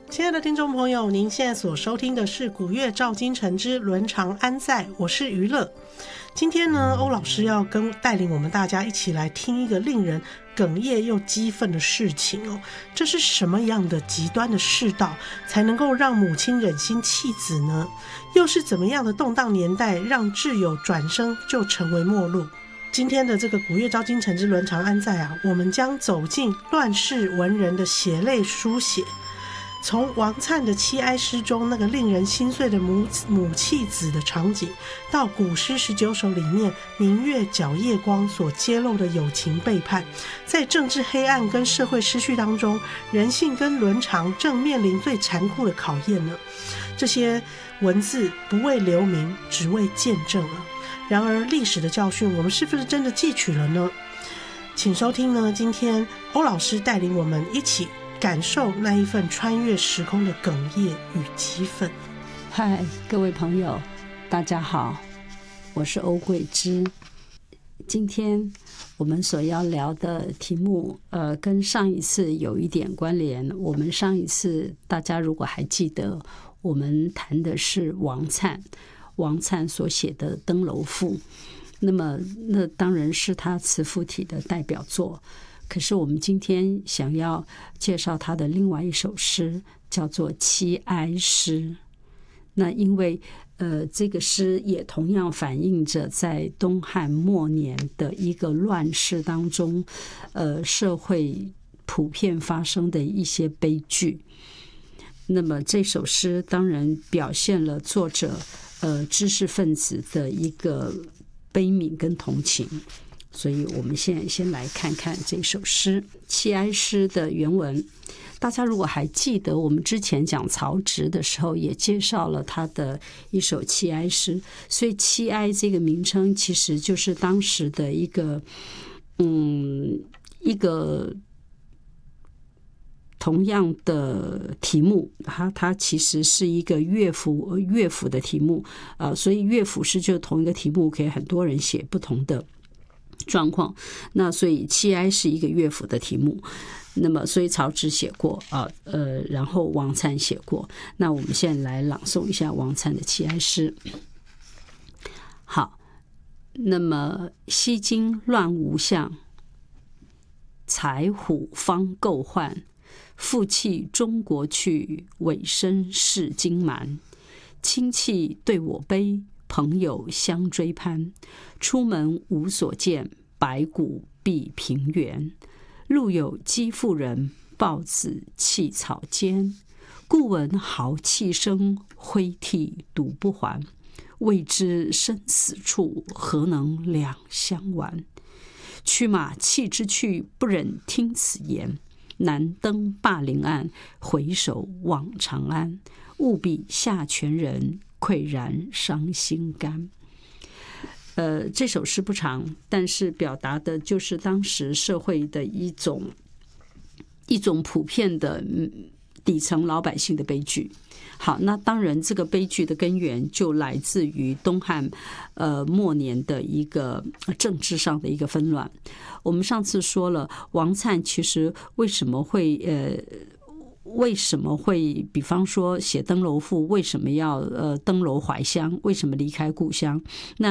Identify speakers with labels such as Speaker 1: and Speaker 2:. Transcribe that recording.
Speaker 1: 亲爱的听众朋友，您现在所收听的是古月照今晨之伦常安在，我是娱乐。今天呢，欧老师要带领我们大家一起来听一个令人哽咽又激愤的事情哦。这是什么样的极端的世道，才能够让母亲忍心弃子呢？又是怎么样的动荡年代，让挚友转生就成为陌路？今天的这个古月照今晨之伦常安在啊，我们将走进乱世文人的血泪书写，从王粲的七哀诗中那个令人心碎的母弃子的场景，到古诗19首里面明月皎夜光所揭露的友情背叛，在政治黑暗跟社会失序当中，人性跟伦常正面临最残酷的考验呢。这些文字不为留名，只为见证啊。然而历史的教训，我们是不是真的汲取了呢？请收听呢，今天欧老师带领我们一起感受那一份穿越时空的哽咽与激愤。
Speaker 2: 嗨，各位朋友，大家好，我是欧桂芝。今天我们所要聊的题目，跟上一次有一点关联。我们上一次大家如果还记得，我们谈的是王粲所写的《登楼赋》，那当然是他词赋体的代表作。可是我们今天想要介绍他的另外一首诗，叫做《七哀诗》。那因为这个诗也同样反映着在东汉末年的一个乱世当中，社会普遍发生的一些悲剧。那么这首诗当然表现了作者知识分子的一个悲悯跟同情。所以我们现在先来看看这首诗《七哀诗》的原文。大家如果还记得，我们之前讲曹植的时候也介绍了他的一首七哀诗，所以七哀这个名称其实就是当时的一个同样的题目，它其实是一个乐府的题目所以乐府诗就是同一个题目，可以很多人写不同的状况。那所以七哀是一个乐府的题目，那么所以曹植写过然后王粲写过。那我们现在来朗诵一下王粲的七哀诗。好，那么西京乱无相，柴虎方够换，负弃中国去，委身事荆蛮。亲戚对我悲，朋友相追攀。出门无所见，白骨蔽平原。路有饥妇人，抱子弃草间。故闻豪气声，挥涕独不还。未知生死处，何能两相完？驱马弃之去，不忍听此言。难登灞陵岸，回首望长安。务比下泉人，喟然伤心肝。这首诗不长，但是表达的就是当时社会的一种普遍的底层老百姓的悲剧。好，那当然这个悲剧的根源就来自于东汉末年的一个政治上的一个纷乱。我们上次说了，王粲其实为什么会比方说写登楼赋，为什么要登楼怀乡，为什么离开故乡？那